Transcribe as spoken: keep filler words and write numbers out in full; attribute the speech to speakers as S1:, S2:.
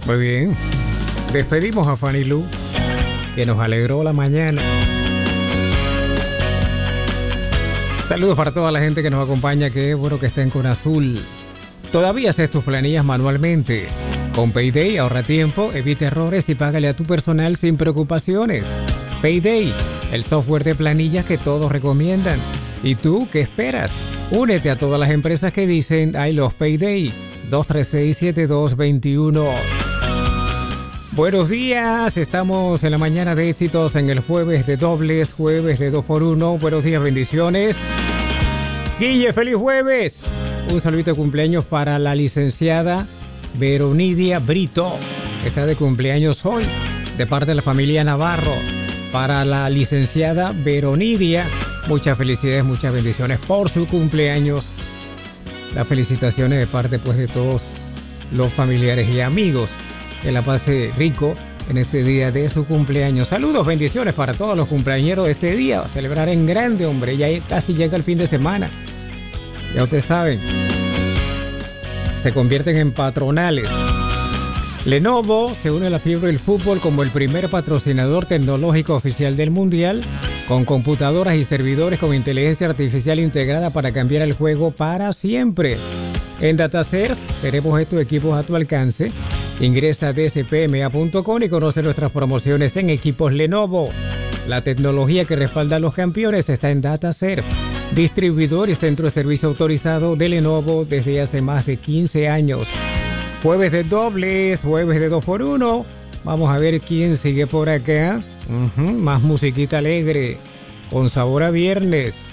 S1: Muy bien. Despedimos a Fanny Lu, que nos alegró la mañana. Saludos para toda la gente que nos acompaña, que es bueno que estén con Azul. Todavía haces tus planillas manualmente. Con Payday ahorra tiempo, evita errores y págale a tu personal sin preocupaciones. Payday, el software de planillas que todos recomiendan. ¿Y tú qué esperas? Únete a todas las empresas que dicen I love Payday. dos tres seis, siete dos dos uno. Buenos días, estamos en la mañana de éxitos en el jueves de dobles, jueves de dos por uno. Buenos días, bendiciones. Guille, feliz jueves. Un saludito de cumpleaños para la licenciada Veronidia Brito. Está de cumpleaños hoy, de parte de la familia Navarro. Para la licenciada Veronidia, muchas felicidades, muchas bendiciones por su cumpleaños. Las felicitaciones de parte pues de todos los familiares y amigos. Que la pase rico en este día de su cumpleaños. Saludos, bendiciones para todos los cumpleañeros de este día. A celebrar en grande, hombre. Ya casi llega el fin de semana. Ya ustedes saben. Se convierten en patronales. Lenovo se une a la fiebre del fútbol como el primer patrocinador tecnológico oficial del Mundial, con computadoras y servidores con inteligencia artificial integrada para cambiar el juego para siempre. En DataServe tenemos estos equipos a tu alcance. Ingresa a d s p m a punto com y conoce nuestras promociones en equipos Lenovo. La tecnología que respalda a los campeones está en DataServe, distribuidor y centro de servicio autorizado de Lenovo desde hace más de quince años. Jueves de dobles, jueves de dos por uno. Vamos a ver quién sigue por acá. Uh-huh, más musiquita alegre, con sabor a viernes.